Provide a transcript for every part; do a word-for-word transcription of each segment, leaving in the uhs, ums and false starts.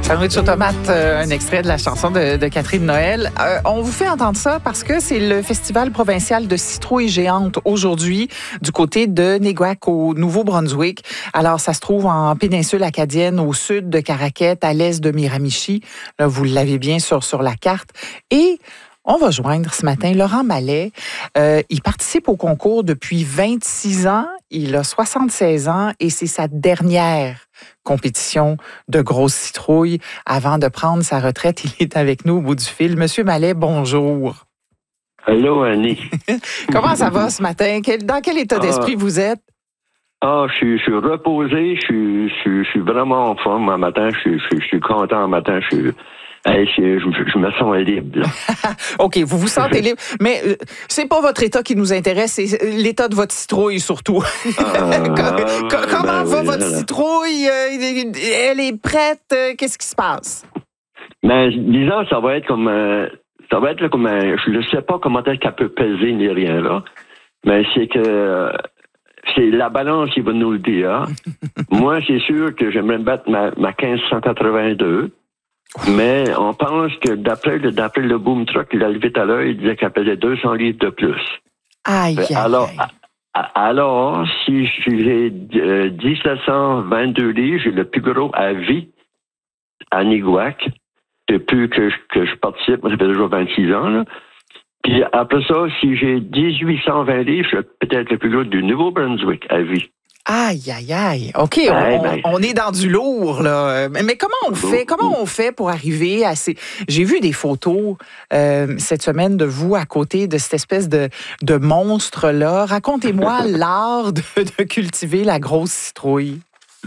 Sandwich aux tomates, euh, un extrait de la chanson de, de Catherine Noël. Euh, on vous fait entendre ça parce que c'est le Festival provincial de citrouilles géantes aujourd'hui du côté de Néguac au Nouveau-Brunswick. Alors, ça se trouve en péninsule acadienne au sud de Caraquet, à l'est de Miramichi. Là, vous l'avez bien sur, sur la carte. Et on va joindre ce matin Laurent Mallet. Euh, il participe au concours depuis vingt-six ans. Il a soixante-seize ans et c'est sa dernière compétition de grosses citrouilles avant de prendre sa retraite. Il est avec nous au bout du fil. Monsieur Mallet, bonjour. Allô, Annie. Comment ça va ce matin? Quel, dans quel état d'esprit ah, vous êtes? Ah, je suis, je suis reposé. Je suis, je, suis, je suis vraiment en forme un matin. Je suis, je, suis, je suis content un matin. Je suis... Hey, je, je, je me sens libre. OK, vous vous sentez libre. Mais euh, c'est pas votre état qui nous intéresse, c'est l'état de votre citrouille surtout. Ah, Comment ben va oui, votre là. citrouille? Elle est prête? Qu'est-ce qui se passe? Ben, disons, ça va être comme... Euh, ça va être là, comme un... Je ne sais pas comment est-ce qu'elle peut peser ni rien, là. Mais c'est que... Euh, c'est la balance qui va nous le dire. Moi, c'est sûr que j'aimerais battre ma, ma quinze cent quatre-vingt-deux. Mais on pense que d'après le, d'après le boom truck qu'il a levé tout à l'heure, il disait qu'elle pesait deux cents livres de plus. Aïe, aïe, alors, aïe. A, alors, si j'ai euh, dix-sept cent vingt-deux livres, j'ai le plus gros à vie à Néguac, depuis que je, que je participe, moi ça fait déjà vingt-six ans, là. Puis après ça, si j'ai dix-huit cent vingt livres, je suis peut-être le plus gros du Nouveau-Brunswick à vie. Aïe, aïe, aïe. OK, on, ben, ben, on, on est dans du lourd, là. Mais, mais comment on fait? Comment on fait pour arriver à ces... J'ai vu des photos euh, cette semaine de vous à côté de cette espèce de, de monstre-là. Racontez-moi l'art de, de cultiver la grosse citrouille.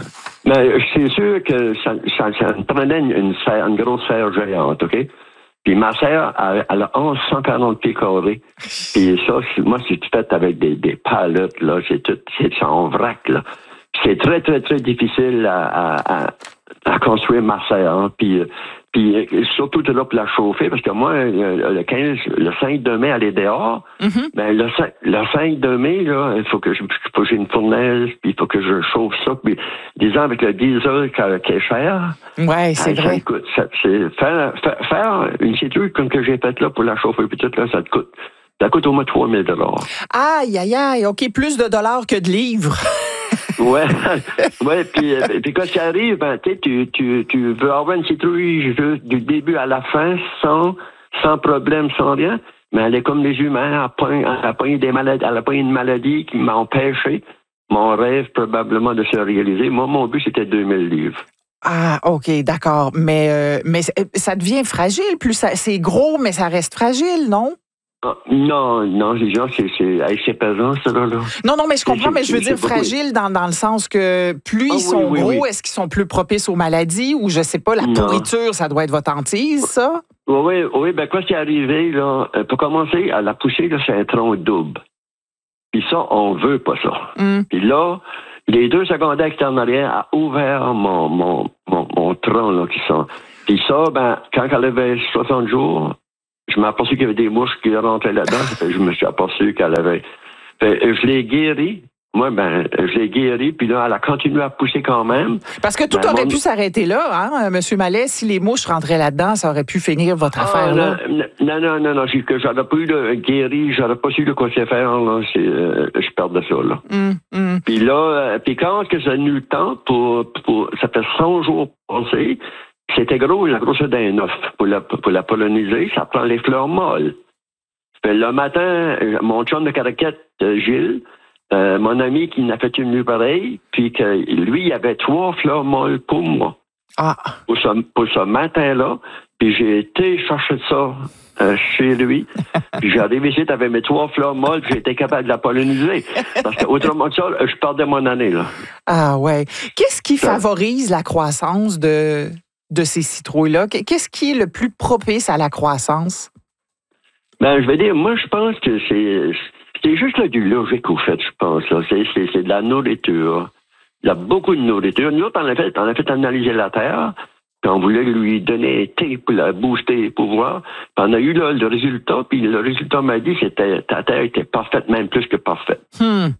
Ben, c'est sûr que ça, ça, ça me prenait une, une, serre, une grosse serre géante, OK? Puis ma serre, elle, elle a onze cent quarante pieds carrés. Puis ça, moi, c'est tout fait avec des, des palettes, là. C'est tout, c'est en vrac, là. C'est très, très, très difficile à, à, à, à construire ma serre. Hein. Puis, puis surtout de là pour la chauffer, parce que moi, le quinze, le cinq de mai, elle est dehors. Mm-hmm. Ben, le cinq, le cinq de mai, là, il faut que je, faut que j'ai une fournaise, puis il faut que je chauffe ça. Puis, disons, avec le diesel qui est cher. Ouais, c'est ça, vrai. Ça coûte, ça, c'est, faire, faire, faire une citrouille comme que j'ai faite là pour la chauffer, puis tout là, ça te coûte. Ça coûte au moins trois mille dollars. Aïe, aïe, aïe. OK, plus de dollars que de livres. ouais, ouais, puis, puis quand ça arrive, ben, tu, tu, tu veux avoir une citrouille du début à la fin, sans, sans problème, sans rien, mais elle est comme les humains, elle a pas des maladies, elle a pas une maladie qui m'a empêché mon rêve probablement de se réaliser. Moi, mon but, c'était deux mille livres. Ah, OK, d'accord. Mais, euh, mais ça devient fragile, plus ça, c'est gros, mais ça reste fragile, non? Ah, non, non, les gens, c'est, c'est, c'est pesant, ça, là. Non, non, mais je comprends, c'est, mais je veux c'est, dire c'est fragile dans, dans le sens que plus ah, ils sont oui, oui, gros, oui. Est-ce qu'ils sont plus propices aux maladies ou je sais pas, la non. pourriture, ça doit être votre hantise, ça? Oui, oui, oui, ben quoi c'est arrivé, là, pour commencer, à la poussée, là, c'est un tronc double. Puis ça, on veut pas ça. Mm. Puis là, les deux secondaires qui étaient en arrière ont ouvert mon, mon, mon, mon tronc, là, qui sont. Puis ça, ben, quand elle avait soixante jours, je m'ai aperçu qu'il y avait des mouches qui rentraient là-dedans. Je me suis aperçu qu'elle avait... Fait, je l'ai guérie. Moi, ben, je l'ai guérie. Puis là, elle a continué à pousser quand même. Parce que tout ben, aurait mon... pu s'arrêter là, hein, M. Mallet. Si les mouches rentraient là-dedans, ça aurait pu finir votre ah, affaire, là. Non, non, non, non. Que j'aurais pas eu de guéri. J'aurais pas su de quoi c'est faire, là. C'est, euh, je perdais ça, là. Mm, mm. Puis là, euh, puis quand que j'ai eu le temps pour, pour... Ça fait cent jours passés. C'était gros, la grosseur d'un œuf. Pour la, pour la polliniser, ça prend les fleurs molles. Puis le matin, mon chum de Caraquet, Gilles, euh, mon ami qui n'a fait une nuit pareille, puis que lui, il avait trois fleurs molles pour moi. Ah. Pour ce, pour ce matin-là. Puis j'ai été chercher ça euh, chez lui. Puis j'arrive ici, t'avais mes trois fleurs molles, puis j'ai été capable de la polliniser. Parce que autrement que ça, je perdais mon année, là. Ah ouais. Qu'est-ce qui ça... favorise la croissance de... de ces citrouilles-là? Qu'est-ce qui est le plus propice à la croissance? Ben, je vais dire, moi, je pense que c'est, c'est juste là, du logique, au fait, je pense. Là. C'est, c'est, c'est de la nourriture. Il y a beaucoup de nourriture. Nous autres, on a fait, on a fait analyser la terre, puis on voulait lui donner un thé pour la booster les pouvoirs. Puis on a eu là, le résultat, puis le résultat m'a dit que ta terre était parfaite, même plus que parfaite. Hmm.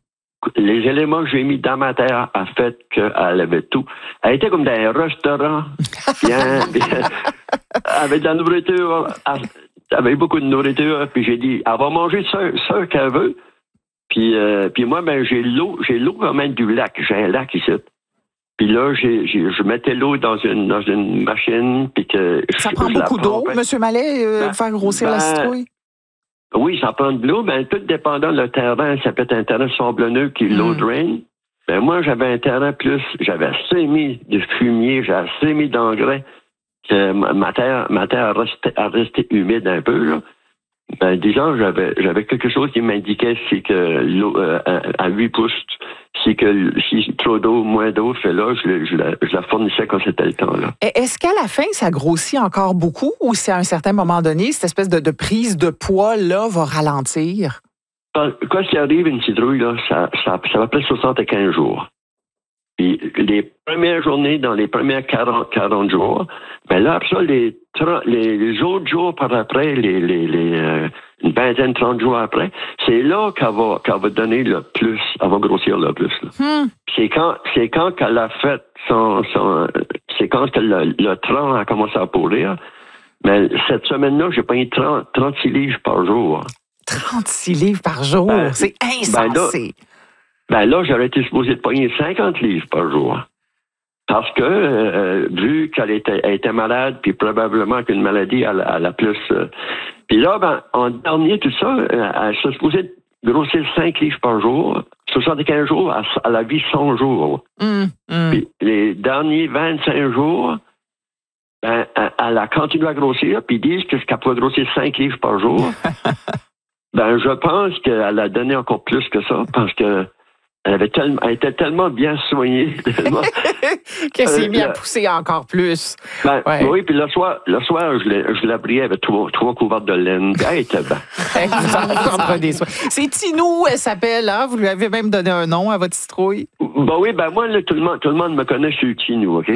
les éléments que j'ai mis dans ma terre a fait qu'elle avait tout. Elle était comme dans un restaurant, bien, bien, avec de la nourriture, avec beaucoup de nourriture, puis j'ai dit, elle va manger ce, ce qu'elle veut, puis, euh, puis moi, ben, j'ai l'eau, j'ai l'eau quand même du lac, j'ai un lac ici. Puis là, j'ai, j'ai, je mettais l'eau dans une, dans une machine, puis que... Ça je, prend je beaucoup d'eau, ben, M. Mallet, euh, ben, faire grossir ben, la citrouille? Oui, ça prend de l'eau, ben, tout dépendant le terrain, ça peut être un terrain sablonneux qui est low drain. Ben, moi, j'avais un terrain plus, j'avais assez mis de fumier, j'avais assez mis d'engrais, que ma, ma terre, ma terre restait, a resté humide un peu, là. Ben, disons, j'avais, j'avais quelque chose qui m'indiquait, c'est que l'eau, euh, à, à huit pouces, c'est que si trop d'eau, moins d'eau, fait là, je, je, la, je la fournissais quand c'était le temps, là. Est-ce qu'à la fin, ça grossit encore beaucoup ou c'est à un certain moment donné, cette espèce de, de prise de poids, là, va ralentir? Quand, quand il arrive une citrouille, là, ça, ça, ça va près soixante-quinze jours. Puis les premières journées, dans les premières quarante, quarante jours, ben là, après ça, les, les, les autres jours par après, les, les, les euh, une vingtaine, trente jours après, c'est là qu'elle va, qu'elle va donner le plus, elle va grossir le plus. Là. Hmm. C'est quand, c'est quand qu'elle a fait son, son c'est quand que le, le tronc a commencé à pourrir. Mais cette semaine-là, j'ai payé trente, trente-six livres par jour. trente-six livres par jour, Ben, c'est insensé. Ben là, ben là, j'aurais été supposé de payer cinquante livres par jour. Parce que, euh, vu qu'elle était, elle était malade, puis probablement qu'une maladie, elle, elle a plus... Euh, puis là, ben, en dernier, tout ça, elle se supposait grossir cinq livres par jour. soixante-quinze jours, elle, elle a vu cent jours. Mm, mm. Puis les derniers vingt-cinq jours, ben, elle a continué à grossir, puis ils disent que qu'elle peut grossir cinq livres par jour. Ben, je pense qu'elle a donné encore plus que ça, parce que elle avait tellement, elle était tellement bien soignée, tellement, qu'elle s'est euh, mis à le- pousser encore plus. ben, Ouais. oui, puis le soir, le soir, je l'ai, je l'abris avec trois, trois couverts de laine. Puis elle était bien. Hey, vous en, vous en prenez soin. C'est Tinou, elle s'appelle, hein? Vous lui avez même donné un nom à votre citrouille. Ben oui, ben moi, là, tout le monde, tout le monde me connaît sur Tinou, OK?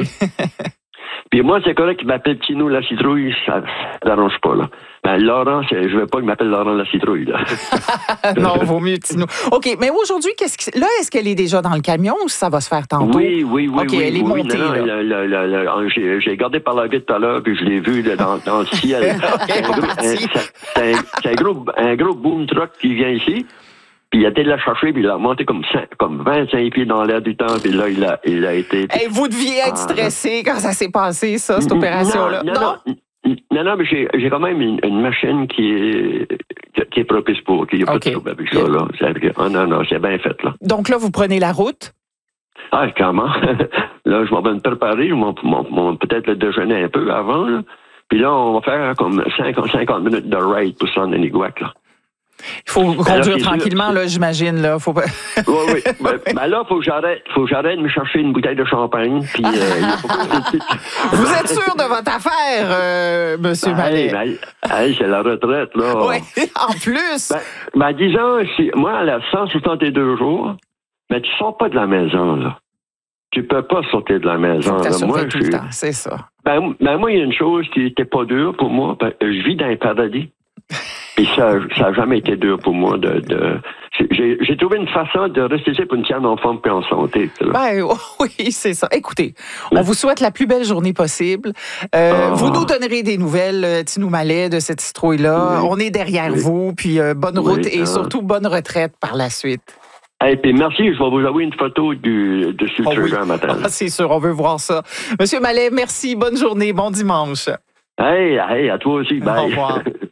Puis moi, c'est correct qu'il m'appelle Tinou la citrouille, ça ne l'arrange pas, là. Ben, Laurent, c'est, je veux pas qu'il m'appelle Laurent la citrouille, là. Non, vaut mieux Tinou. OK, mais aujourd'hui, qu'est-ce que, là, est-ce qu'elle est déjà dans le camion ou ça va se faire tantôt? Oui, oui, oui. OK, oui, elle est oui, montée, non, non, là. le- le- le- le- j'ai, j'ai regardé par la vitre tout à l'heure, puis je l'ai vu là, dans, dans le ciel. C'est un, gros, un, parti. c'est un- c'est un gros, un gros boom truck qui vient ici. Puis il a été la chercher, puis il a monté comme, cinq, comme vingt-cinq pieds dans l'air du temps, puis là, il a, il a été... Hey, vous deviez être Ah, stressé quand ça s'est passé, ça, cette opération-là. Non, non, non, non, non, mais j'ai, j'ai quand même une, une machine qui est, qui est propice pour, qu'il n'y a OK. pas de trouble avec ça, là. C'est, oh, non, non, c'est bien fait, là. Donc là, vous prenez la route. Ah, comment? Là, je vais me préparer, je vais m'en- m'en- peut-être le déjeuner un peu avant, là. Puis là, on va faire comme cinquante, cinquante minutes de ride pour s'en Aniguac, là. Il faut là, conduire c'est sûr. tranquillement, là, j'imagine. Là. Faut pas... Oui, oui. Ben, ben là, faut que j'arrête, faut que j'arrête de me chercher une bouteille de champagne. Puis, euh, il faut que- Vous êtes sûr de votre affaire, euh, Monsieur Ben, Mallet? ben, hey, c'est la retraite, là. Oui, en plus. Ben, ben, disons, si, moi, elle a cent soixante-deux jours, mais tu sors pas de la maison, là. Tu peux pas sortir de la maison. Faut que là. tu Moi, surveilles tout je le suis- temps, c'est ça. Ben, ben, moi, il y a une chose qui n'était pas dure pour moi. Ben, je vis dans un paradis. Puis ça n'a jamais été dur pour moi de... de j'ai, j'ai trouvé une façon de rester pour une tienne en forme et en santé. tu sais, là. Ben oui, c'est ça. Écoutez, on vous souhaite la plus belle journée possible. Euh, Oh. Vous nous donnerez des nouvelles, euh, Tinou Mallet, de cette citrouille-là. Oui. On est derrière Oui. vous, puis euh, bonne Oui, route et ah. surtout bonne retraite par la suite. Et puis merci, je vais vous envoyer une photo du, de ce Oh oui. un matin. Ah, c'est sûr, on veut voir ça. Monsieur Mallet, merci, bonne journée, bon dimanche. Hey, hey, à toi aussi, bye. Au revoir.